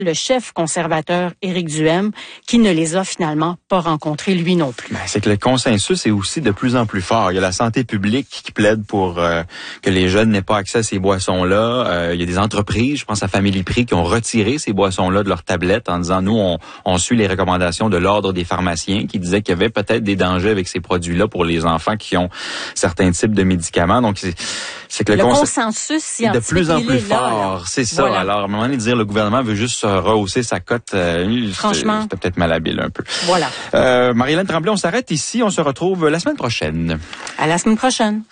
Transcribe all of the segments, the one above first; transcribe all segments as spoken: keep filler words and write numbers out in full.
le chef conservateur Éric Duhaime, qui ne les a finalement pas rencontrés lui non plus. Ben, c'est que le consensus est aussi de plus en plus fort. Il y a la santé publique qui plaide pour euh, que les jeunes n'aient pas accès à ces boissons-là. Euh, il y a des entreprises, je pense à Family Prix, qui ont retiré ces boissons-là de leur tablette en disant, nous, on, on suit les recommandations de l'Ordre des pharmaciens qui disaient qu'il y avait peut-être des dangers avec ces produits-là pour les enfants qui ont certains types de médicaments. Donc, c'est, c'est que le, le cons- consensus scientifique, de plus en plus là, fort. là. C'est ça. Voilà. Alors, à un moment donné, de dire le gouvernement veut juste rehausser sa cote, euh, franchement, c'était peut-être malhabile un peu. Voilà. Euh, Marie-Hélène Tremblay, on s'arrête ici. On se retrouve la semaine prochaine. À la semaine prochaine.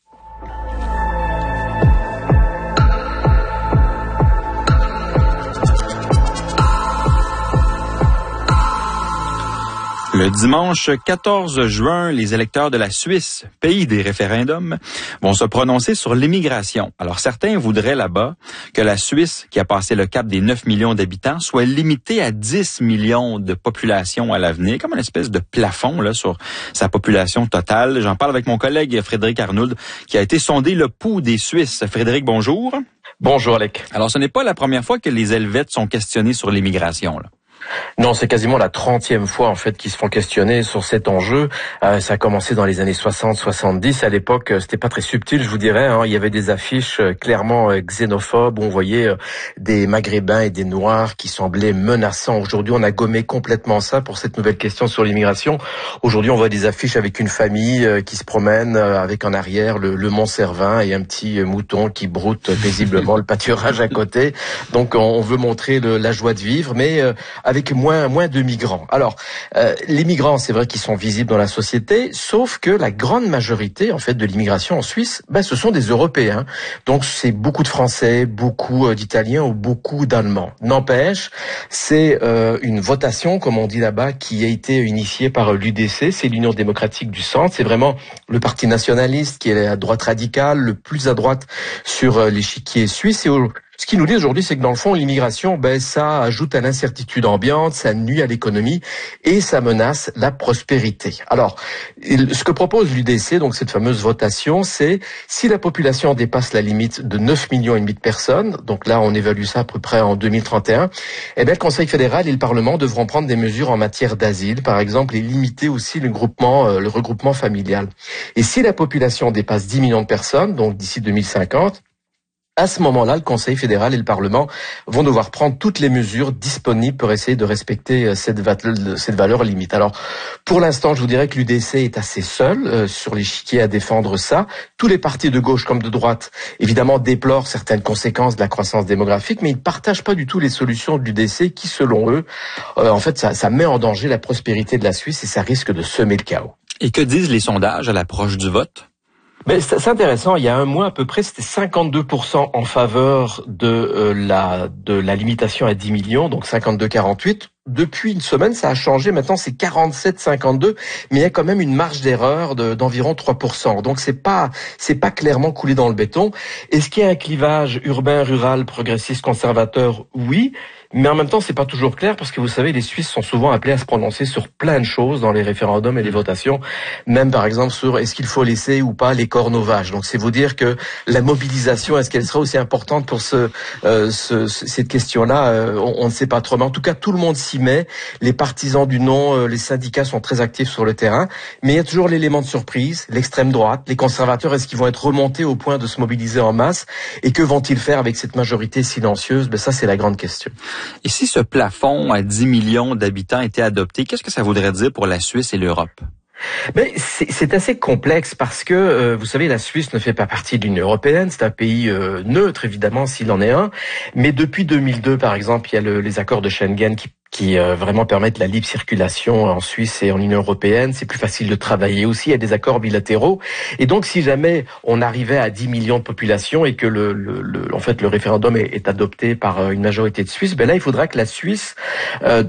Le dimanche quatorze juin, les électeurs de la Suisse, pays des référendums, vont se prononcer sur l'immigration. Alors certains voudraient là-bas que la Suisse, qui a passé le cap des neuf millions d'habitants, soit limitée à dix millions de population à l'avenir, comme une espèce de plafond là sur sa population totale. J'en parle avec mon collègue Frédéric Arnould, qui a été sondé le pouls des Suisses. Frédéric, bonjour. Bonjour, Alec. Alors ce n'est pas la première fois que les Helvètes sont questionnés sur l'immigration, là. Non, c'est quasiment la trentième fois en fait qu'ils se font questionner sur cet enjeu. Euh, ça a commencé dans les années soixante soixante-dix. À l'époque, c'était pas très subtil, je vous dirais. Hein. Il y avait des affiches euh, clairement euh, xénophobes où on voyait euh, des Maghrébins et des Noirs qui semblaient menaçants. Aujourd'hui, on a gommé complètement ça pour cette nouvelle question sur l'immigration. Aujourd'hui, on voit des affiches avec une famille euh, qui se promène euh, avec en arrière le, le Mont Cervin et un petit euh, mouton qui broute euh, paisiblement le pâturage à côté. Donc, on veut montrer le, la joie de vivre, mais euh, avec moins moins de migrants. Alors, euh, les migrants, c'est vrai qu'ils sont visibles dans la société, sauf que la grande majorité, en fait, de l'immigration en Suisse, ben, ce sont des Européens. Donc, c'est beaucoup de Français, beaucoup euh, d'Italiens ou beaucoup d'Allemands. N'empêche, c'est euh, une votation, comme on dit là-bas, qui a été initiée par l'U D C, c'est l'Union démocratique du Centre. C'est vraiment le parti nationaliste qui est à droite radicale, le plus à droite sur euh, l'échiquier suisse. Et au Ce qui nous dit aujourd'hui, c'est que dans le fond, l'immigration, ben, ça ajoute à l'incertitude ambiante, ça nuit à l'économie et ça menace la prospérité. Alors, ce que propose l'U D C, donc cette fameuse votation, c'est si la population dépasse la limite de neuf millions et demi de personnes, donc là, on évalue ça à peu près en deux mille trente et un, eh bien, le Conseil fédéral et le Parlement devront prendre des mesures en matière d'asile, par exemple, et limiter aussi le groupement, euh, le regroupement familial. Et si la population dépasse dix millions de personnes, donc d'ici deux mille cinquante, à ce moment-là, le Conseil fédéral et le Parlement vont devoir prendre toutes les mesures disponibles pour essayer de respecter cette, va- cette valeur limite. Alors, pour l'instant, je vous dirais que l'U D C est assez seul euh, sur l'échiquier à défendre ça. Tous les partis de gauche comme de droite, évidemment, déplorent certaines conséquences de la croissance démographique, mais ils ne partagent pas du tout les solutions de l'U D C qui, selon eux, euh, en fait, ça, ça met en danger la prospérité de la Suisse et ça risque de semer le chaos. Et que disent les sondages à l'approche du vote? Mais c'est intéressant. Il y a un mois à peu près, c'était cinquante-deux pour cent en faveur de euh, la de la limitation à dix millions, donc cinquante-deux quarante-huit. Depuis une semaine, ça a changé. Maintenant, c'est quarante-sept cinquante-deux, mais il y a quand même une marge d'erreur de, d'environ trois pour cent. Donc, c'est pas c'est pas clairement coulé dans le béton. Est-ce qu'il y a un clivage urbain, rural, progressiste, conservateur? Oui. Mais en même temps, c'est pas toujours clair parce que vous savez, les Suisses sont souvent appelés à se prononcer sur plein de choses dans les référendums et les votations, même par exemple sur est-ce qu'il faut laisser ou pas les cornes aux vaches. Donc c'est vous dire que la mobilisation, est-ce qu'elle sera aussi importante pour ce, euh, ce cette question-là, euh, on, on ne sait pas trop. Mais en tout cas, tout le monde s'y met. Les partisans du non, euh, les syndicats sont très actifs sur le terrain, mais il y a toujours l'élément de surprise, l'extrême droite, les conservateurs, est-ce qu'ils vont être remontés au point de se mobiliser en masse et que vont-ils faire avec cette majorité silencieuse? Ben ça, c'est la grande question. Et si ce plafond à dix millions d'habitants était adopté, qu'est-ce que ça voudrait dire pour la Suisse et l'Europe? Mais c'est, c'est assez complexe parce que, euh, vous savez, la Suisse ne fait pas partie de l'Union européenne. C'est un pays euh, neutre, évidemment, s'il en est un. Mais depuis deux mille deux, par exemple, il y a le, les accords de Schengen qui qui euh, vraiment permettent la libre circulation en Suisse et en Union européenne. C'est plus facile de travailler aussi, il y a des accords bilatéraux. Et donc, si jamais on arrivait à dix millions de population et que le, le, le en fait le référendum est, est adopté par une majorité de Suisses, ben là, il faudra que la Suisse euh,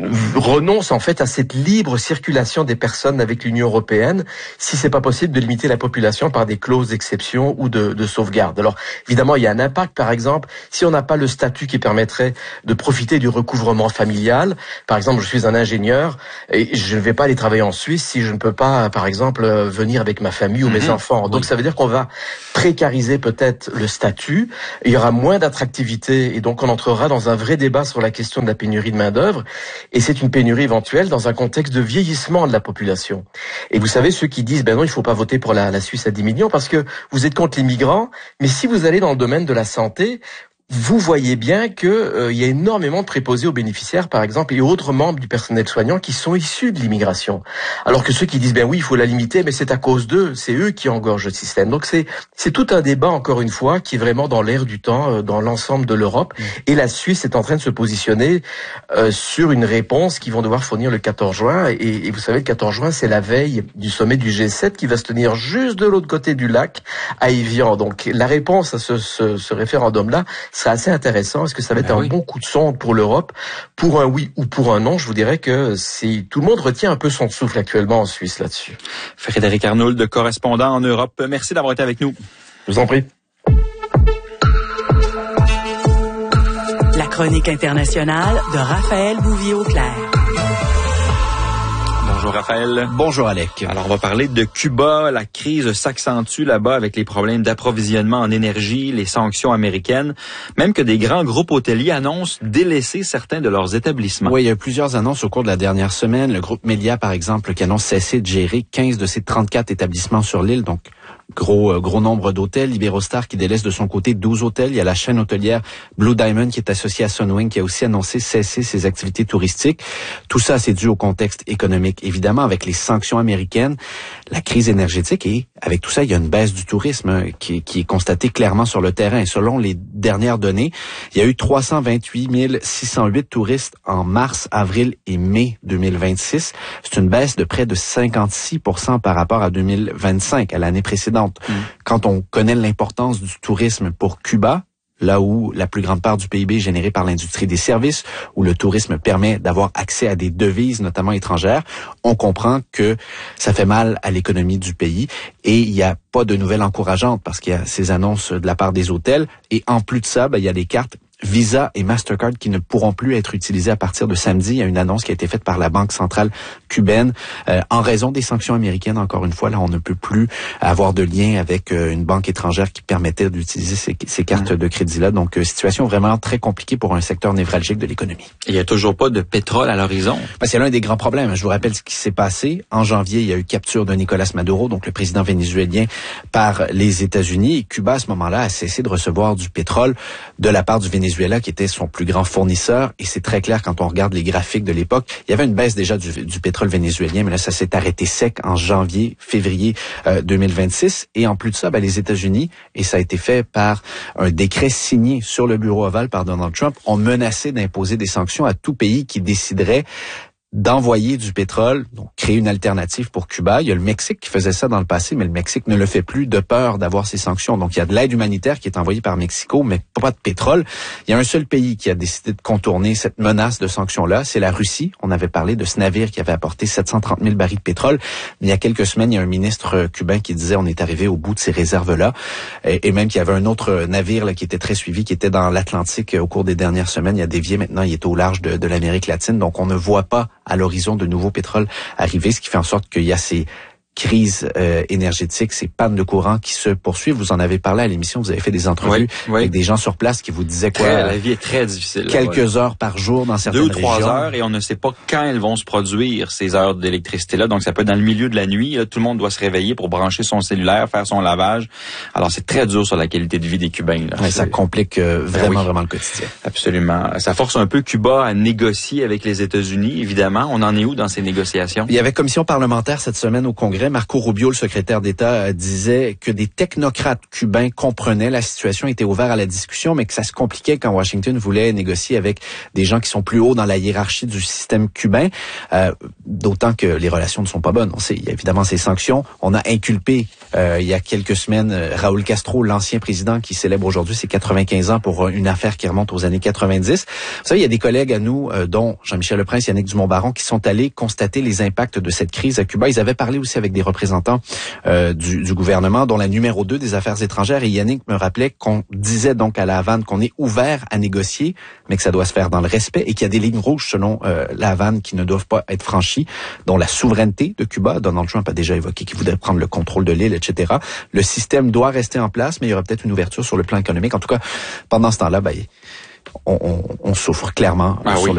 renonce en fait à cette libre circulation des personnes avec l'Union européenne, si c'est pas possible de limiter la population par des clauses d'exception ou de, de sauvegarde. Alors, évidemment, il y a un impact, par exemple, si on n'a pas le statut qui permettrait de profiter du recouvrement familial mondiale. Par exemple, je suis un ingénieur et je ne vais pas aller travailler en Suisse si je ne peux pas, par exemple, venir avec ma famille ou mm-hmm. mes enfants. Donc, oui. ça veut dire qu'on va précariser peut-être le statut. Il y aura moins d'attractivité et donc on entrera dans un vrai débat sur la question de la pénurie de main-d'œuvre. Et c'est une pénurie éventuelle dans un contexte de vieillissement de la population. Et vous savez, ceux qui disent, ben non, il faut pas voter pour la, la Suisse à dix millions parce que vous êtes contre les migrants. Mais si vous allez dans le domaine de la santé, vous voyez bien que euh, il y a énormément de préposés aux bénéficiaires, par exemple, et autres membres du personnel soignant qui sont issus de l'immigration. Alors que ceux qui disent, ben oui, il faut la limiter, mais c'est à cause d'eux, c'est eux qui engorgent le système. Donc c'est c'est tout un débat, encore une fois, qui est vraiment dans l'air du temps, euh, dans l'ensemble de l'Europe. Mmh. Et la Suisse est en train de se positionner euh, sur une réponse qu'ils vont devoir fournir le quatorze juin. Et, et vous savez, le quatorze juin, c'est la veille du sommet du G sept qui va se tenir juste de l'autre côté du lac, à Évian. Donc la réponse à ce, ce, ce référendum-là sera assez intéressant. Est-ce que ça va être ben un oui. bon coup de sonde pour l'Europe, pour un oui ou pour un non? Je vous dirais que c'est tout le monde retient un peu son souffle actuellement en Suisse là-dessus. Frédéric Arnould, correspondant en Europe, merci d'avoir été avec nous. Je vous en prie. La chronique internationale de Raphaël Bouvier-Auclair. Bonjour Raphaël. Bonjour Alec. Alors on va parler de Cuba. La crise s'accentue là-bas avec les problèmes d'approvisionnement en énergie, les sanctions américaines, même que des grands groupes hôteliers annoncent délaisser certains de leurs établissements. Oui, il y a eu plusieurs annonces au cours de la dernière semaine. Le groupe Melia, par exemple, qui annonce cesser de gérer quinze de ses trente-quatre établissements sur l'île, donc Gros, euh, gros nombre d'hôtels. Iberostar qui délaisse de son côté douze hôtels. Il y a la chaîne hôtelière Blue Diamond qui est associée à Sunwing qui a aussi annoncé cesser ses activités touristiques. Tout ça, c'est dû au contexte économique. Évidemment, avec les sanctions américaines, la crise énergétique et avec tout ça, il y a une baisse du tourisme hein, qui, qui est constatée clairement sur le terrain. Et selon les dernières données, il y a eu trois cent vingt-huit mille six cent huit touristes en mars, avril et mai deux mille vingt-six. C'est une baisse de près de cinquante-six pour cent par rapport à deux mille vingt-cinq, à l'année précédente. Mmh. Quand on connaît l'importance du tourisme pour Cuba, là où la plus grande part du P I B est générée par l'industrie des services, où le tourisme permet d'avoir accès à des devises, notamment étrangères, on comprend que ça fait mal à l'économie du pays et il n'y a pas de nouvelles encourageantes parce qu'il y a ces annonces de la part des hôtels et en plus de ça, ben, il y a des cartes Visa et Mastercard qui ne pourront plus être utilisés à partir de samedi. Il y a une annonce qui a été faite par la Banque centrale cubaine euh, en raison des sanctions américaines. Encore une fois, là, on ne peut plus avoir de lien avec euh, une banque étrangère qui permettait d'utiliser ces, ces cartes mmh. de crédit-là. Donc, euh, situation vraiment très compliquée pour un secteur névralgique de l'économie. Il n'y a toujours pas de pétrole à l'horizon. Ben, c'est l'un des grands problèmes. Je vous rappelle ce qui s'est passé. En janvier, il y a eu capture de Nicolas Maduro, donc le président vénézuélien, par les États-Unis. Et Cuba, à ce moment-là, a cessé de recevoir du pétrole de la part du Venezuela, qui était son plus grand fournisseur. Et c'est très clair quand on regarde les graphiques de l'époque. Il y avait une baisse déjà du, du pétrole vénézuélien, mais là, ça s'est arrêté sec en janvier, février euh, deux mille vingt-six. Et en plus de ça, ben, les États-Unis, et ça a été fait par un décret signé sur le bureau ovale par Donald Trump, ont menacé d'imposer des sanctions à tout pays qui déciderait d'envoyer du pétrole, donc créer une alternative pour Cuba. Il y a le Mexique qui faisait ça dans le passé, mais le Mexique ne le fait plus de peur d'avoir ces sanctions. Donc, il y a de l'aide humanitaire qui est envoyée par Mexico, mais pas de pétrole. Il y a un seul pays qui a décidé de contourner cette menace de sanctions-là, c'est la Russie. On avait parlé de ce navire qui avait apporté sept cent trente mille barils de pétrole. Mais il y a quelques semaines, il y a un ministre cubain qui disait on est arrivé au bout de ces réserves-là. Et, et même qu'il y avait un autre navire là, qui était très suivi, qui était dans l'Atlantique au cours des dernières semaines. Il a dévié maintenant, il est au large de, de l'Amérique latine. Donc, on ne voit pas à l'horizon de nouveaux pétroles arriver, ce qui fait en sorte qu'il y a ces crises euh, énergétiques, ces pannes de courant qui se poursuivent. Vous en avez parlé à l'émission, vous avez fait des entrevues oui, oui. avec des gens sur place qui vous disaient quoi? Très, la vie est très difficile. Quelques ouais. heures par jour dans certaines régions. Deux ou trois régions. heures et on ne sait pas quand elles vont se produire, ces heures d'électricité-là. Donc, ça peut être dans le milieu de la nuit. Là, tout le monde doit se réveiller pour brancher son cellulaire, faire son lavage. Alors, c'est très dur sur la qualité de vie des Cubains. Là. Ouais, ça complique euh, vraiment, ben oui. vraiment le quotidien. Absolument. Ça force un peu Cuba à négocier avec les États-Unis, évidemment. On en est où dans ces négociations? Il y avait commission parlementaire cette semaine au Congrès. Marco Rubio, le secrétaire d'État, disait que des technocrates cubains comprenaient la situation, étaient ouverts à la discussion, mais que ça se compliquait quand Washington voulait négocier avec des gens qui sont plus hauts dans la hiérarchie du système cubain, euh, d'autant que les relations ne sont pas bonnes. On sait, il y a évidemment ces sanctions. On a inculpé euh, il y a quelques semaines Raúl Castro, l'ancien président qui célèbre aujourd'hui ses quatre-vingt-quinze ans pour une affaire qui remonte aux années quatre-vingt-dix. Vous savez, il y a des collègues à nous, euh, dont Jean-Michel Leprince, Yannick Dumont-Baron, qui sont allés constater les impacts de cette crise à Cuba. Ils avaient parlé aussi avec avec des représentants euh, du, du gouvernement, dont la numéro deux des Affaires étrangères. Et Yannick me rappelait qu'on disait donc à La Havane qu'on est ouvert à négocier, mais que ça doit se faire dans le respect et qu'il y a des lignes rouges selon euh, La Havane qui ne doivent pas être franchies, dont la souveraineté de Cuba. Donald Trump a déjà évoqué qu'il voudrait prendre le contrôle de l'île, et cetera. Le système doit rester en place, mais il y aura peut-être une ouverture sur le plan économique. En tout cas, pendant ce temps-là, ben, on, on, on souffre clairement ah, sur oui. le